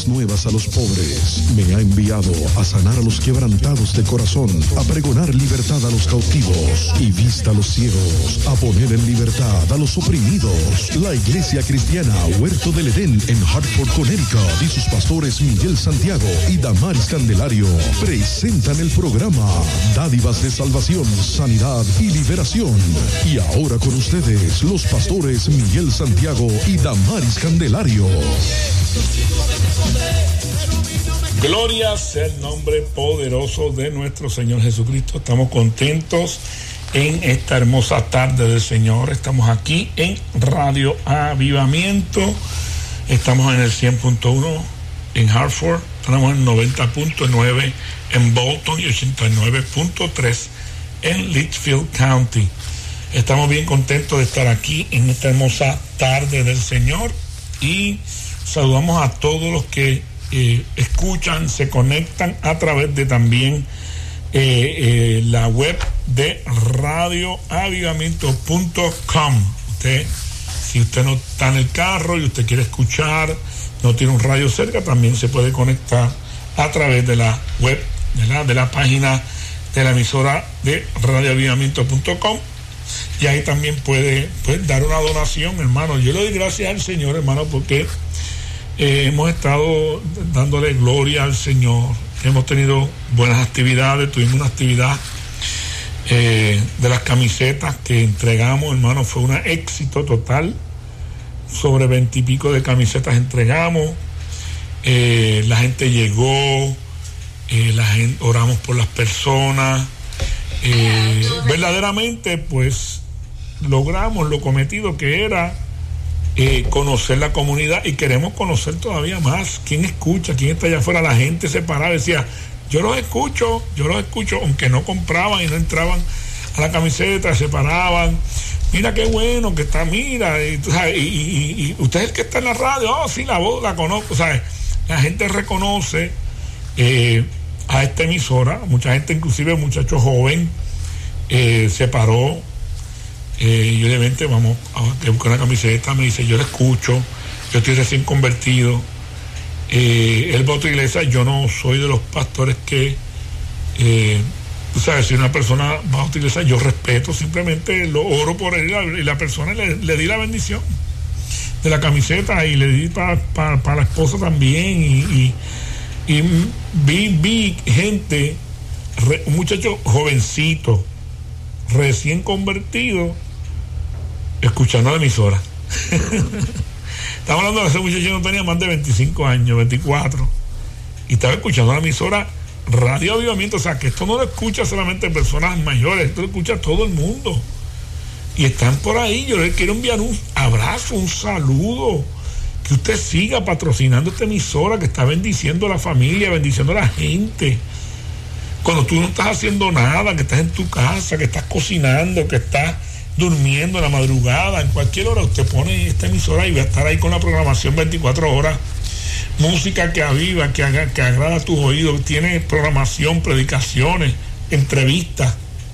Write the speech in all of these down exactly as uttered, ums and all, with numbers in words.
buenas nuevas a los pobres. Me ha enviado a sanar a los quebrantados de corazón, a pregonar libertad a los cautivos y vista a los ciegos, a poner en libertad a los oprimidos. La Iglesia Cristiana Huerto del Edén en Hartford, Connecticut, y sus pastores Miguel Santiago y Damaris Candelario presentan el programa Dádivas de Salvación, Sanidad y Liberación. Y ahora con ustedes, los pastores Miguel Santiago y Damaris Candelario. Gloria sea el nombre poderoso de nuestro Señor Jesucristo. Estamos contentos en esta hermosa tarde del Señor. Estamos aquí en Radio Avivamiento. Estamos en el cien punto uno en Hartford. Estamos en noventa punto nueve en Bolton y ochenta y nueve punto tres en Litchfield County. Estamos bien contentos de estar aquí en esta hermosa tarde del Señor y saludamos a todos los que eh, escuchan, se conectan a través de también eh, eh, la web de radio avivamiento punto com. Usted, si usted no está en el carro y usted quiere escuchar, no tiene un radio cerca, también se puede conectar a través de la web, de la, de la página de la emisora de radio avivamiento punto com. Y ahí también puede, puede dar una donación, hermano. Yo le doy gracias al Señor, hermano, porque eh, hemos estado dándole gloria al Señor. Hemos tenido buenas actividades. Tuvimos una actividad eh, de las camisetas que entregamos, hermano. Fue un éxito total. Sobre veintipico de camisetas entregamos. Eh, la gente llegó. Eh, la gente, oramos por las personas. Eh, verdaderamente pues logramos lo cometido, que era eh, conocer la comunidad, y queremos conocer todavía más. ¿Quién escucha? ¿Quién está allá afuera? La gente se paraba y decía, yo los escucho, yo los escucho, aunque no compraban y no entraban a la camiseta, se paraban. Mira qué bueno que está, mira, y, y, y, y usted es el que está en la radio. Oh, sí, la voz la conozco. ¿Sabes? La gente reconoce eh, a esta emisora. Mucha gente, inclusive muchacho joven, eh, se paró eh, y obviamente vamos a buscar una camiseta. Me dice, yo la escucho, yo estoy recién convertido, eh, él va a otra iglesia. Yo no soy de los pastores que eh, tú sabes, si una persona va a otra iglesia, yo respeto, simplemente lo oro por él, y la persona le, le di la bendición de la camiseta y le di para pa, pa la esposa también, y, y Y vi, vi gente, re, un muchacho jovencito, recién convertido, escuchando la emisora. Estamos hablando de ese muchacho, no tenía más de veinticinco años, veinticuatro, y estaba escuchando la emisora Radio Avivamiento. O sea, que esto no lo escucha solamente personas mayores, esto lo escucha todo el mundo. Y están por ahí. Yo les quiero enviar un abrazo, un saludo. Que usted siga patrocinando esta emisora que está bendiciendo a la familia, bendiciendo a la gente. Cuando tú no estás haciendo nada, que estás en tu casa, que estás cocinando, que estás durmiendo en la madrugada, en cualquier hora usted pone esta emisora y va a estar ahí con la programación veinticuatro horas. Música que aviva, que, haga, que agrada a tus oídos. Tiene programación, predicaciones, entrevistas.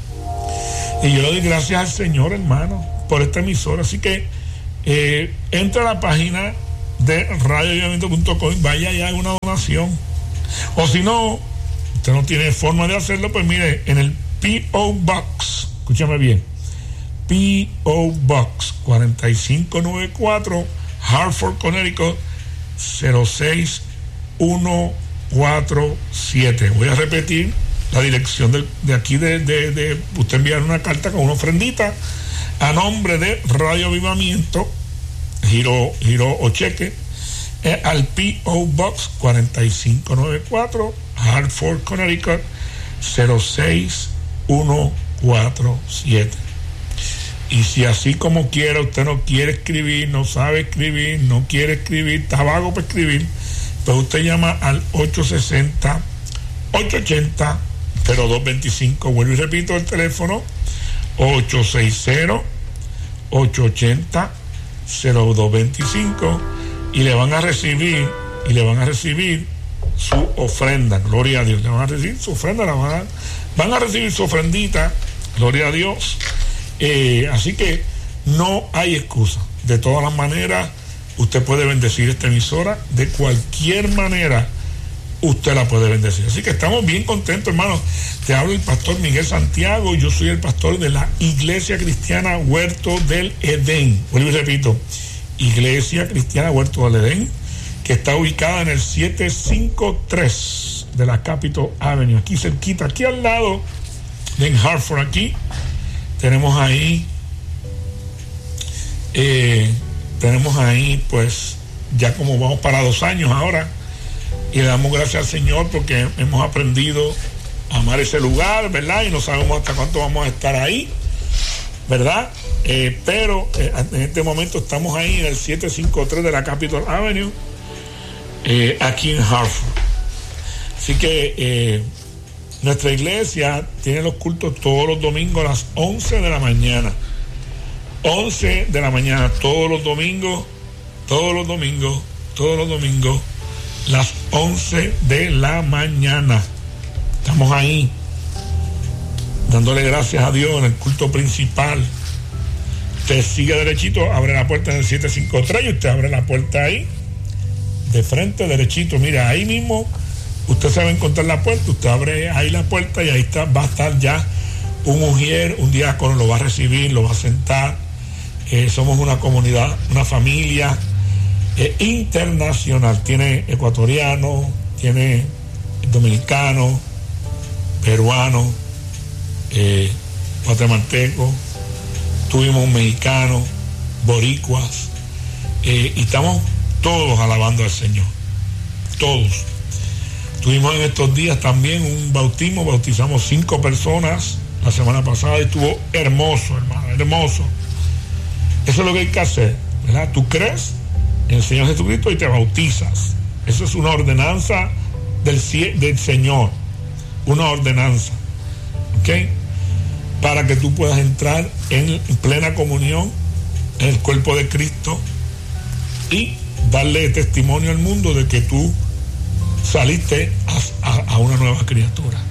Y yo le doy gracias al Señor, hermano, por esta emisora. Así que eh, entra a la página de radio avivamiento punto com, vaya y haga una donación. O si no, usted no tiene forma de hacerlo, pues mire, en el P O Box, escúchame bien, P O Box cuatro cinco nueve cuatro, Hartford, Connecticut cero seis uno cuatro siete. Voy a repetir la dirección de, de aquí de, de, de usted enviar una carta con una ofrendita a nombre de Radio Avivamiento, giro, giro o cheque, eh, al P O Box cuatro cinco nueve cuatro, Hartford, Connecticut cero seis uno cuatro siete. Y si así como quiera usted no quiere escribir, no sabe escribir, no quiere escribir, está vago para escribir, pues usted llama al ocho seis cero, ocho ochenta, cero dos veinticinco. Vuelvo y repito el teléfono, ocho seis cero, ocho ochenta, cero dos veinticinco, y le van a recibir y le van a recibir su ofrenda. Gloria a Dios, le van a recibir su ofrenda, la van a, van a recibir su ofrendita, gloria a Dios. Eh, así que no hay excusa. De todas las maneras, usted puede bendecir esta emisora de cualquier manera. Usted la puede bendecir. Así que estamos bien contentos, hermanos. Te habla el pastor Miguel Santiago. Yo soy el pastor de la Iglesia Cristiana Huerto del Edén. Vuelvo y repito, Iglesia Cristiana Huerto del Edén, que está ubicada en el siete cinco tres de la Capitol Avenue, aquí cerquita, aquí al lado de en Hartford. Aquí tenemos ahí eh, tenemos ahí pues ya como vamos para dos años ahora, y le damos gracias al Señor porque hemos aprendido a amar ese lugar, ¿verdad? Y no sabemos hasta cuánto vamos a estar ahí, ¿verdad? Eh, pero eh, en este momento estamos ahí en el siete cinco tres de la Capitol Avenue, eh, aquí en Hartford. Así que eh, nuestra iglesia tiene los cultos todos los domingos a las once de la mañana. once de la mañana, todos los domingos, todos los domingos, todos los domingos, las once de la mañana. Estamos ahí, dándole gracias a Dios en el culto principal. Usted sigue derechito, abre la puerta en el siete cinco tres y usted abre la puerta ahí, de frente, derechito. Mira, ahí mismo usted se va a encontrar la puerta, usted abre ahí la puerta y ahí está, va a estar ya un ujier, un diácono lo va a recibir, lo va a sentar. Eh, somos una comunidad, una familia eh, internacional. Tiene ecuatoriano, tiene dominicano, peruano, eh, guatemalteco, tuvimos un mexicano, boricuas, eh, y estamos todos alabando al Señor, todos. Tuvimos en estos días también un bautismo, bautizamos cinco personas la semana pasada y estuvo hermoso, hermano, hermoso. Eso es lo que hay que hacer, ¿verdad? Tú crees en el Señor Jesucristo y te bautizas. Eso es una ordenanza del, del Señor, una ordenanza, ¿ok? Para que tú puedas entrar en plena comunión en el cuerpo de Cristo y darle testimonio al mundo de que tú saliste a, a, a una nueva criatura.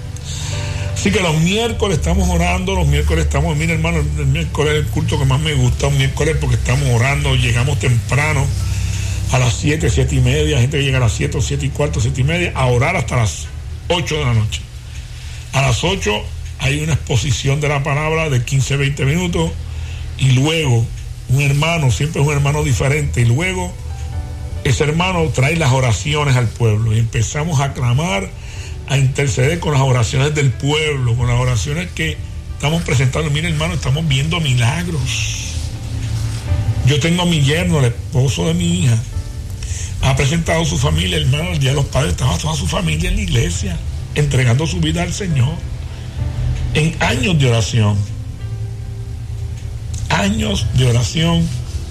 Así que los miércoles estamos orando, los miércoles estamos, mira hermano, el miércoles es el culto que más me gusta, un miércoles porque estamos orando, llegamos temprano, a las siete, siete y media, gente que llega a las siete, siete y cuarto, siete y media, a orar hasta las ocho de la noche. A las ocho hay una exposición de la palabra de quince, veinte minutos, y luego un hermano, siempre es un hermano diferente, y luego ese hermano trae las oraciones al pueblo, y empezamos a clamar, a interceder con las oraciones del pueblo, con las oraciones que estamos presentando. Mira hermano, estamos viendo milagros. Yo tengo a mi yerno, el esposo de mi hija, ha presentado a su familia, hermano, el día de los padres estaba toda su familia en la iglesia, entregando su vida al Señor, en años de oración, años de oración,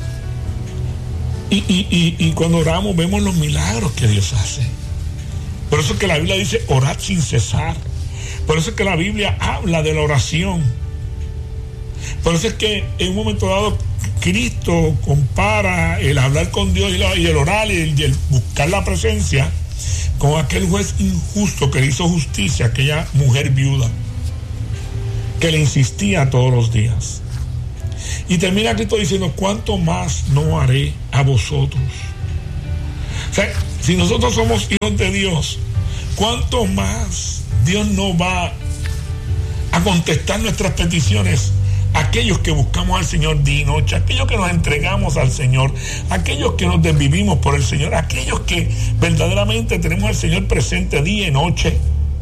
y, y, y, y cuando oramos vemos los milagros que Dios hace. Por eso es que la Biblia dice orad sin cesar. Por eso es que la Biblia habla de la oración. Por eso es que en un momento dado Cristo compara el hablar con Dios y el orar y el buscar la presencia con aquel juez injusto que le hizo justicia a aquella mujer viuda que le insistía todos los días. Y termina Cristo diciendo: ¿cuánto más no haré a vosotros? O sea, si nosotros somos hijos de Dios, ¿cuánto más Dios no va a contestar nuestras peticiones? Aquellos que buscamos al Señor día y noche, aquellos que nos entregamos al Señor, aquellos que nos desvivimos por el Señor, aquellos que verdaderamente tenemos al Señor presente día y noche.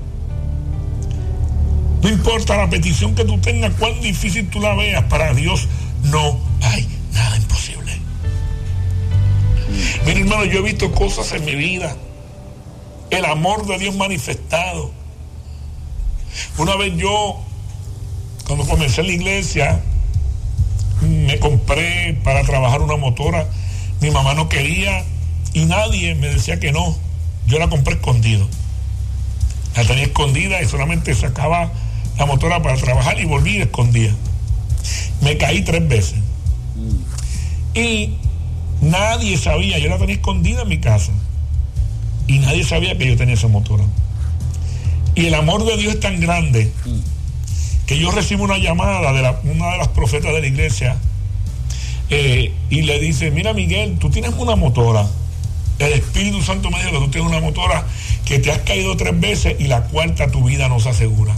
No importa la petición que tú tengas, cuán difícil tú la veas, para Dios no hay nada imposible. Mira hermano, yo he visto cosas en mi vida, el amor de Dios manifestado. Una vez yo, cuando comencé en la iglesia, me compré para trabajar una motora. Mi mamá no quería y nadie me decía que no. Yo la compré escondido. La tenía escondida y solamente sacaba la motora para trabajar y volví y escondía. Me caí tres veces. Y nadie sabía, yo la tenía escondida en mi casa. Y nadie sabía que yo tenía esa motora. Y el amor de Dios es tan grande que yo recibo una llamada de la, una de las profetas de la iglesia eh, y le dice, mira Miguel, tú tienes una motora. El Espíritu Santo me dijo que tú tienes una motora que te has caído tres veces y la cuarta tu vida no se asegura.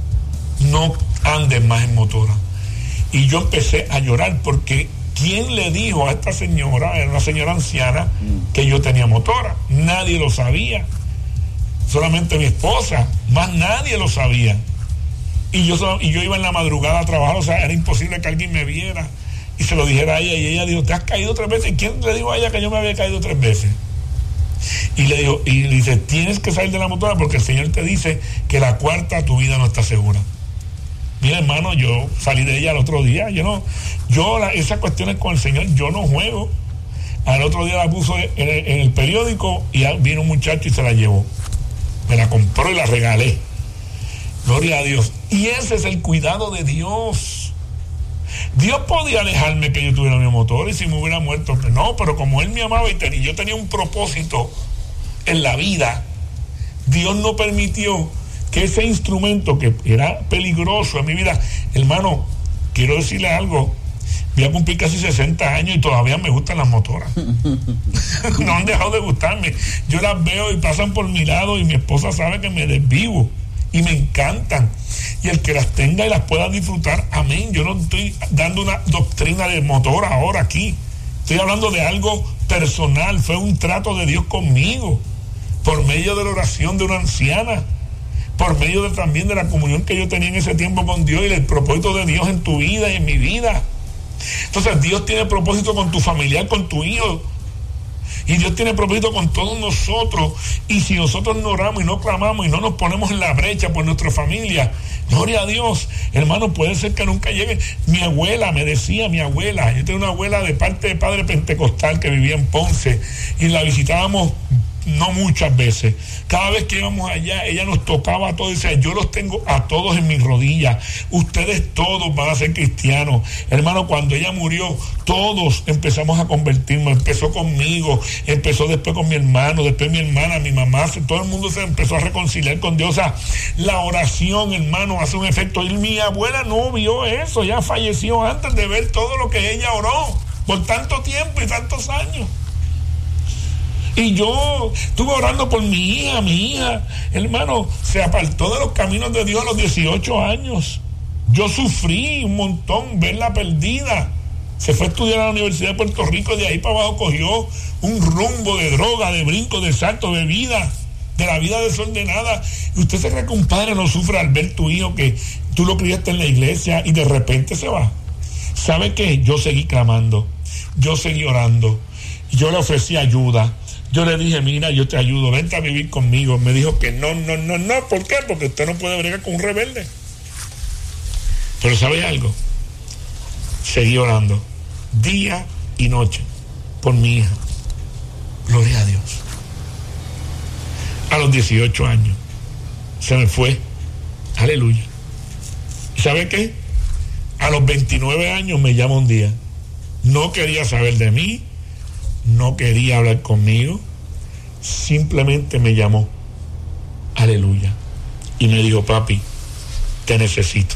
No andes más en motora. Y yo empecé a llorar porque ¿quién le dijo a esta señora, era una señora anciana, que yo tenía motora? Nadie lo sabía. Solamente mi esposa, más nadie lo sabía. Y yo, y yo iba en la madrugada a trabajar, o sea, era imposible que alguien me viera y se lo dijera a ella. Y ella dijo, ¿te has caído tres veces? ¿Y quién le dijo a ella que yo me había caído tres veces? Y le dijo, y le dice, tienes que salir de la motora porque el Señor te dice que la cuarta tu vida no está segura. Mira, hermano, yo salí de ella el otro día. Yo no, yo la, esas cuestiones con el Señor, yo no juego. Al otro día la puso en, en el periódico y vino un muchacho y se la llevó. Me la compró y la regalé. Gloria a Dios. Y ese es el cuidado de Dios. Dios podía dejarme que yo tuviera mi motor y si me hubiera muerto, no, pero como Él me amaba y, ten, y yo tenía un propósito en la vida, Dios no permitió que ese instrumento que era peligroso en mi vida, hermano, quiero decirle algo, voy a cumplir casi sesenta años y todavía me gustan las motoras. No han dejado de gustarme. Yo las veo y pasan por mi lado y mi esposa sabe que me desvivo y me encantan. Y el que las tenga y las pueda disfrutar, amén. Yo no estoy dando una doctrina de motor ahora aquí. Estoy hablando de algo personal. Fue un trato de Dios conmigo por medio de la oración de una anciana, por medio de, también de la comunión que yo tenía en ese tiempo con Dios y el propósito de Dios en tu vida y en mi vida. Entonces Dios tiene propósito con tu familiar, con tu hijo, y Dios tiene propósito con todos nosotros. Y si nosotros no oramos y no clamamos y no nos ponemos en la brecha por nuestra familia, gloria a Dios, hermano, puede ser que nunca llegue. Mi abuela me decía, mi abuela, yo tengo una abuela de parte de padre pentecostal que vivía en Ponce y la visitábamos no muchas veces. Cada vez que íbamos allá, ella nos tocaba a todos y decía, yo los tengo a todos en mis rodillas, ustedes todos van a ser cristianos. Hermano, cuando ella murió, todos empezamos a convertirnos. Empezó conmigo, empezó después con mi hermano, después mi hermana, mi mamá, todo el mundo se empezó a reconciliar con Dios. O sea, la oración, hermano, hace un efecto. Y mi abuela no vio eso, ya falleció antes de ver todo lo que ella oró por tanto tiempo y tantos años. Y yo estuve orando por mi hija, mi hija, hermano, se apartó de los caminos de Dios a los dieciocho años. Yo sufrí un montón, verla perdida. Se fue a estudiar a la Universidad de Puerto Rico y de ahí para abajo cogió un rumbo de droga, de brinco, de salto, de vida, de la vida desordenada. Y usted se cree que un padre no sufre al ver tu hijo que tú lo criaste en la iglesia y de repente se va. ¿Sabe qué? Yo seguí clamando, yo seguí orando, yo le ofrecí ayuda. Yo le dije, mira, yo te ayudo, vente a vivir conmigo. Me dijo que no, no, no, no. ¿Por qué? Porque usted no puede bregar con un rebelde. Pero ¿sabe algo? Seguí orando día y noche por mi hija. Gloria a Dios. A los dieciocho años se me fue. Aleluya. ¿Y sabe qué? A los veintinueve años me llama un día. No quería saber de mí. No quería hablar conmigo, simplemente me llamó, aleluya, y me dijo, papi, te necesito.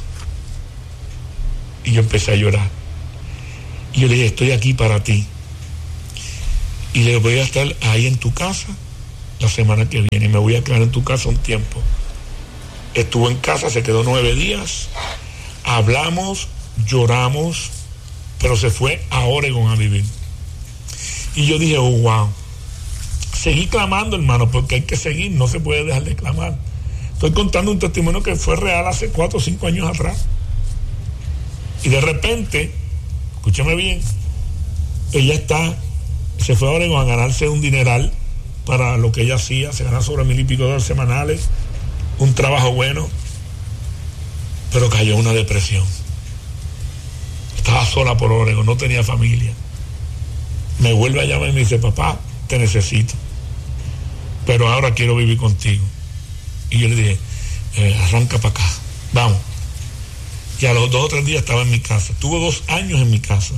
Y yo empecé a llorar. Y yo le dije, estoy aquí para ti. Y le voy a estar ahí en tu casa la semana que viene, me voy a quedar en tu casa un tiempo. Estuvo en casa, se quedó nueve días, hablamos, lloramos, pero se fue a Oregon a vivir. Y yo dije, oh, wow. Seguí clamando, hermano, porque hay que seguir, no se puede dejar de clamar. Estoy contando un testimonio que fue real hace cuatro o cinco años atrás. Y de repente, escúchame bien, ella está, se fue a Oregon a ganarse un dineral para lo que ella hacía, se gana sobre mil y pico dólares semanales, un trabajo bueno, pero cayó en una depresión. Estaba sola por Oregon, no tenía familia. Me vuelve a llamar y me dice, papá, te necesito, pero ahora quiero vivir contigo. Y yo le dije, eh, arranca para acá, vamos. Y a los dos o tres días estaba en mi casa. Tuve dos años en mi casa.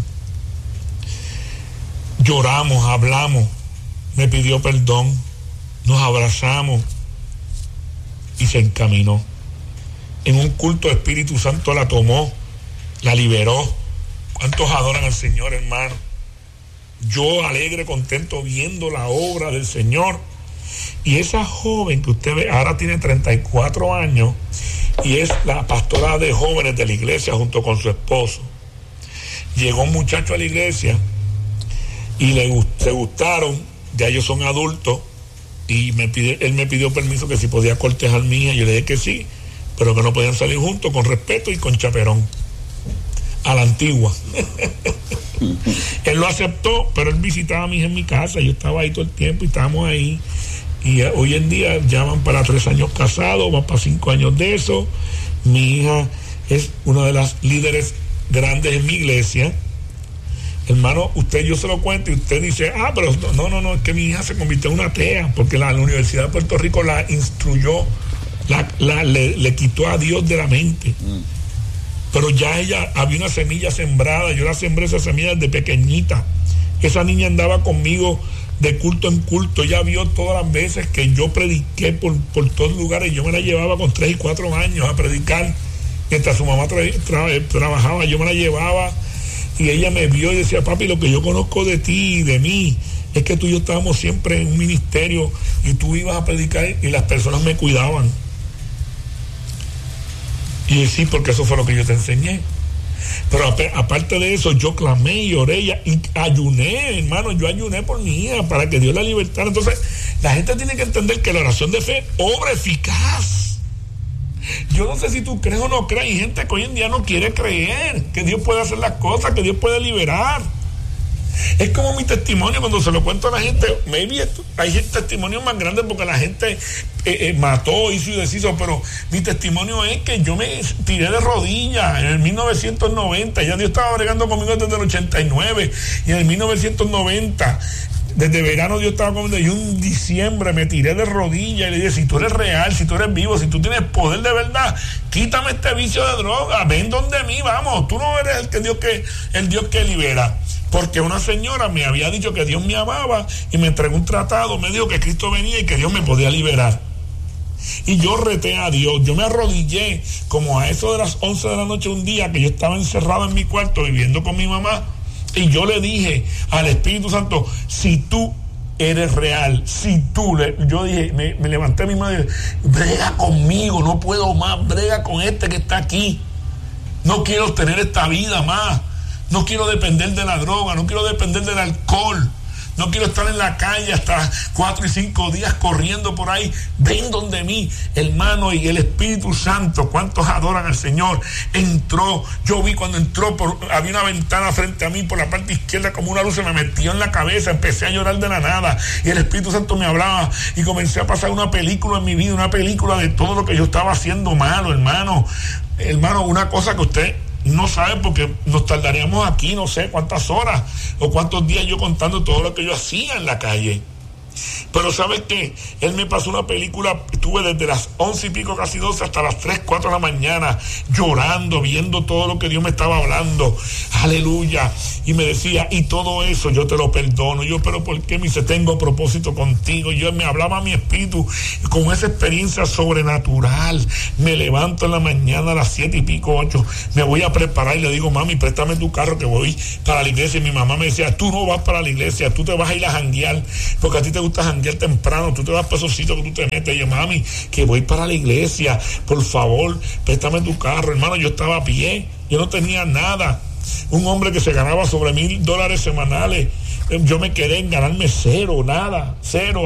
Lloramos, hablamos, me pidió perdón, nos abrazamos y se encaminó. En un culto, el Espíritu Santo la tomó, la liberó. ¿Cuántos adoran al Señor, hermano? Yo alegre, contento viendo la obra del Señor. Y esa joven que usted ve, ahora tiene treinta y cuatro años y es la pastora de jóvenes de la iglesia junto con su esposo. Llegó un muchacho a la iglesia y le se gustaron, ya ellos son adultos, y me pide, él me pidió permiso que si podía cortejar mi hija. Yo le dije que sí, pero que no podían salir juntos, con respeto y con chaperón, a la antigua. Él lo aceptó, pero él visitaba a mi hija en mi casa, yo estaba ahí todo el tiempo y estábamos ahí. Y hoy en día ya van para tres años casados, van para cinco años de eso. Mi hija es una de las líderes grandes en mi iglesia. Hermano, usted, yo se lo cuento y usted dice, ah, pero no, no, no, es que mi hija se convirtió en una atea, porque la, la Universidad de Puerto Rico la instruyó, la, la, le, le quitó a Dios de la mente. Mm. Pero ya ella, había una semilla sembrada, yo la sembré esa semilla desde pequeñita. Esa niña andaba conmigo de culto en culto, ella vio todas las veces que yo prediqué por, por todos lugares. Yo me la llevaba con tres y cuatro años a predicar, mientras su mamá tra tra trabajaba, yo me la llevaba, y ella me vio y decía, papi, lo que yo conozco de ti y de mí es que tú y yo estábamos siempre en un ministerio y tú ibas a predicar y las personas me cuidaban. Y sí, porque eso fue lo que yo te enseñé. Pero aparte de eso, yo clamé y oré y ayuné, hermano, yo ayuné por mi hija para que Dios la libertara. Entonces, la gente tiene que entender que la oración de fe obra eficaz. Yo no sé si tú crees o no crees, hay gente que hoy en día no quiere creer que Dios puede hacer las cosas, que Dios puede liberar. Es como mi testimonio cuando se lo cuento a la gente. Maybe esto, hay testimonios más grandes porque la gente eh, eh, mató, hizo y deshizo, pero mi testimonio es que yo me tiré de rodillas en el mil novecientos noventa. Ya Dios estaba bregando conmigo desde el ochenta y nueve, y en el mil novecientos noventa, desde verano Dios estaba conmigo, y un diciembre me tiré de rodillas y le dije, si tú eres real, si tú eres vivo, si tú tienes poder de verdad, quítame este vicio de droga, ven donde mí, vamos, tú no eres el que Dios que el Dios que libera. Porque una señora me había dicho que Dios me amaba y me entregó un tratado, me dijo que Cristo venía y que Dios me podía liberar. Y yo reté a Dios, yo me arrodillé como a eso de las once de la noche un día que yo estaba encerrado en mi cuarto viviendo con mi mamá, y yo le dije al Espíritu Santo, si tú eres real, si tú, le, yo dije, me, me levanté mi mano y dije, brega conmigo, no puedo más, brega con este que está aquí, no quiero tener esta vida más. No quiero depender de la droga, no quiero depender del alcohol, no quiero estar en la calle hasta cuatro y cinco días corriendo por ahí. Ven donde mí, hermano, y el Espíritu Santo, ¿cuántos adoran al Señor? Entró, yo vi cuando entró, por, había una ventana frente a mí por la parte izquierda, como una luz se me metió en la cabeza, empecé a llorar de la nada, y el Espíritu Santo me hablaba, y comencé a pasar una película en mi vida, una película de todo lo que yo estaba haciendo malo, hermano. Hermano, una cosa que usted no sabe, porque nos tardaríamos aquí no sé cuántas horas o cuántos días yo contando todo lo que yo hacía en la calle. Pero ¿sabes qué? Él me pasó una película, estuve desde las once y pico, casi doce, hasta las tres, cuatro de la mañana, llorando, viendo todo lo que Dios me estaba hablando. Aleluya. Y me decía, y todo eso yo te lo perdono. Yo, pero ¿por qué? Me dice, tengo propósito contigo. Yo me hablaba a mi espíritu con esa experiencia sobrenatural. Me levanto en la mañana a las siete y pico, ocho. Me voy a preparar y le digo, mami, préstame tu carro que voy para la iglesia. Y mi mamá me decía, tú no vas para la iglesia, tú te vas a ir a janguear, porque a ti te gusta janguear temprano, tú te vas para esos sitios que tú te metes. Y yo, mami, que voy para la iglesia, por favor, préstame tu carro. Hermano, yo estaba a pie, yo no tenía nada. Un hombre que se ganaba sobre mil dólares semanales, yo me quedé en ganarme cero, nada, cero.